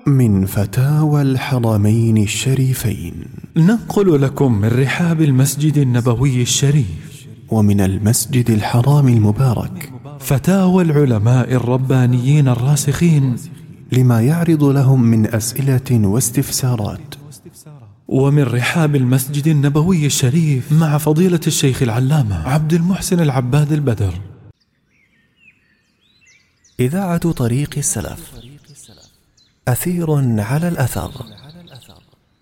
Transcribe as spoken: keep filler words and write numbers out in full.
من فتاوى الحرمين الشريفين، ننقل لكم من رحاب المسجد النبوي الشريف ومن المسجد الحرام المبارك فتاوى العلماء الربانيين الراسخين لما يعرض لهم من أسئلة واستفسارات. ومن رحاب المسجد النبوي الشريف مع فضيلة الشيخ العلامة عبد المحسن العباد البدر. إذاعة طريق السلف، أثير على الأثر.